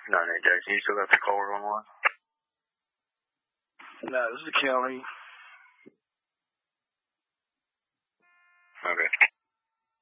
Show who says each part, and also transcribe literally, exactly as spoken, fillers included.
Speaker 1: nine eight Jackson, you still got the caller on line?
Speaker 2: No, this is the county.